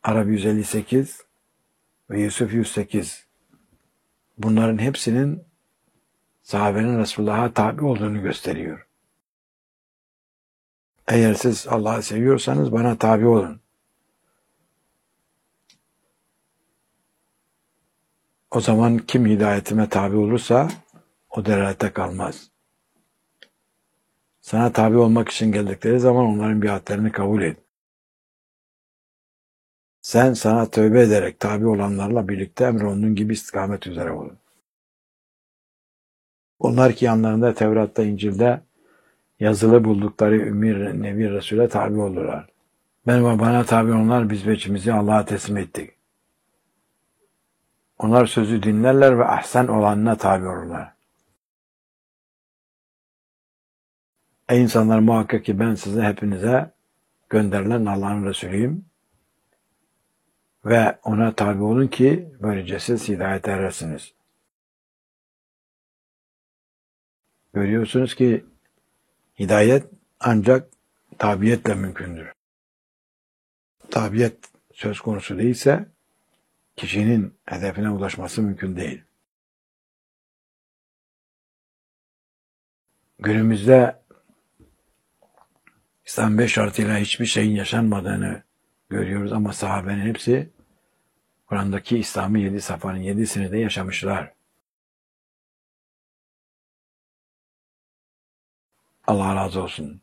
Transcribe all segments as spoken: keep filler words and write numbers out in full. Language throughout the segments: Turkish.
Arap yüz elli sekiz ve Yusuf yüz sekiz. Bunların hepsinin sahabenin Resulullah'a tabi olduğunu gösteriyor. Eğer siz Allah'ı seviyorsanız bana tabi olun. O zaman kim hidayetime tabi olursa o delalete kalmaz. Sana tabi olmak için geldikleri zaman onların biatlerini kabul et. Sen sana tövbe ederek tabi olanlarla birlikte emrolunduğun gibi istikamet üzere olun. Onlar ki yanlarında Tevrat'ta, İncil'de yazılı buldukları Ümmi Nebi Resul'e tabi oldular. Ben ve bana tabi olanlar biz veçimizi Allah'a teslim ettik. Onlar sözü dinlerler ve ahsen olanına tabi olurlar. Ey insanlar, muhakkak ki ben size hepinize gönderilen Allah'ın Resulüyüm ve ona tabi olun ki böylece siz hidayete erersiniz. Görüyorsunuz ki hidayet ancak tabiyetle mümkündür. Tabiyet söz konusu değilse kişinin hedefine ulaşması mümkün değil. Günümüzde İslam beş şartıyla hiçbir şeyin yaşanmadığını görüyoruz ama sahabenin hepsi Kur'an'daki İslam'ı yedi safhanın yedisini de yaşamışlar. Allah razı olsun.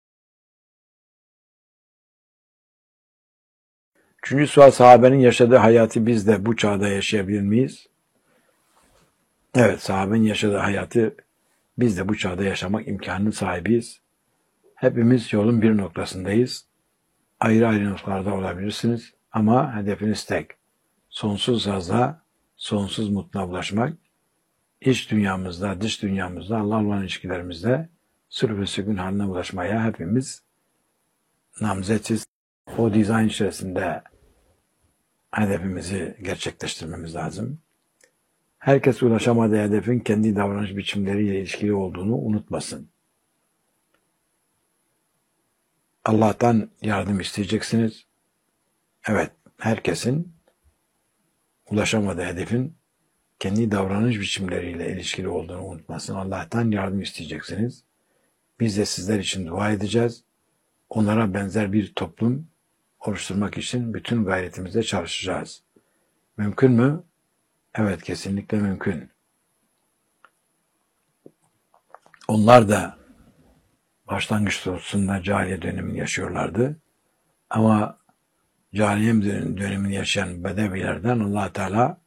Üçüncü sual, sahabenin yaşadığı hayatı biz de bu çağda yaşayabilir miyiz? Evet, sahabenin yaşadığı hayatı biz de bu çağda yaşamak imkanının sahibiyiz. Hepimiz yolun bir noktasındayız. Ayrı ayrı noktalarda olabilirsiniz ama hedefiniz tek. Sonsuz hazza, sonsuz mutluluğa ulaşmak. İç dünyamızda, dış dünyamızda, Allah'la olan ilişkilerimizde sürü ve sükun haline ulaşmaya hepimiz namzetiz. O dizayn içerisinde hedefimizi gerçekleştirmemiz lazım. Herkes ulaşamadığı hedefin kendi davranış biçimleriyle ilişkili olduğunu unutmasın. Allah'tan yardım isteyeceksiniz. Evet, herkesin ulaşamadığı hedefin kendi davranış biçimleriyle ilişkili olduğunu unutmasın. Allah'tan yardım isteyeceksiniz. Biz de sizler için dua edeceğiz. Onlara benzer bir toplum oluşturmak için bütün gayretimizle çalışacağız. Mümkün mü? Evet, kesinlikle mümkün. Onlar da başlangıç hususunda cahiliye dönemini yaşıyorlardı. Ama cahiliye dönemini yaşayan Bedevilerden Allah Teala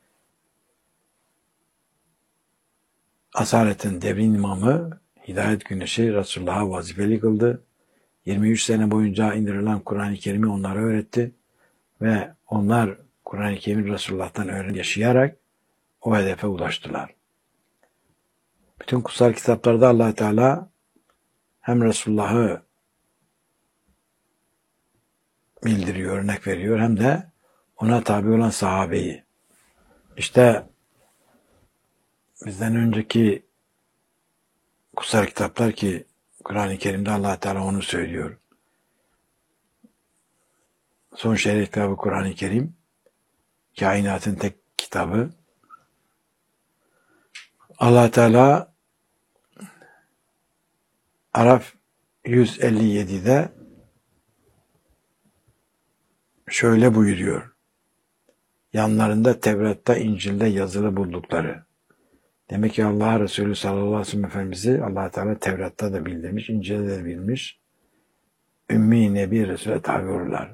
asaretin devrin imamı, hidayet güneşi Resulullah'a vazifeli kıldı. yirmi üç sene boyunca indirilen Kur'an-ı Kerim'i onlara öğretti ve onlar Kur'an-ı Kerim'i Resulullah'tan öğrenip yaşayarak o hedefe ulaştılar. Bütün kutsal kitaplarda Allah Teala hem Resulullah'ı bildiriyor, örnek veriyor, hem de ona tabi olan sahabeyi. İşte bizden önceki kutsal kitaplar ki Kur'an-ı Kerim'de Allah Teala onu söylüyor. Son şerif kitabı Kur'an-ı Kerim, kainatın tek kitabı. Allah Teala Araf yüz elli yedi'de şöyle buyuruyor. Yanlarında Tevrat'ta, İncil'de yazılı buldukları. Demek ki Allah Resulü sallallahu aleyhi ve sellem Efendimiz'i Allah Teala Tevrat'ta da bildirmiş, İncil'de de bilmiş. Ümmi Nebi Resul'e tabi olurlar.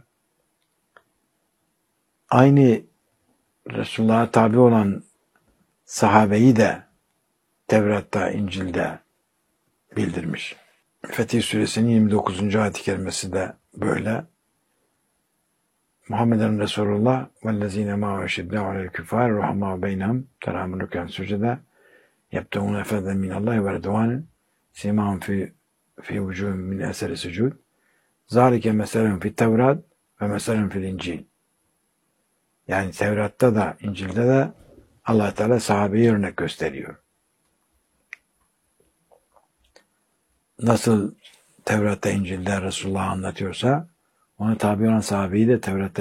Aynı Resulullah'a tabi olan sahabeyi de Tevrat'ta, İncil'de bildirmiş. Fetih Suresinin yirmi dokuzuncu ayet-i kerimesi de böyle. Muhammeden Resulullah vellezine ma'u eşiddâ'u alel küffâr rahmâ'u beynehum terâmun rükân sucede yebtehûne efeden minallâhi ve redvânen simâhum fi fi vücûhum min eseri sucûd zâlike meselehum fit tevrat ve meselehum fil incil. Yani Tevrat'ta da İncil'de de Allah Teala sahabeyi örnek gösteriyor. Nasıl Tevrat'ta, İncil'de Resulullah anlatıyorsa ona tabi olan sahabeyi de Tevrat'ta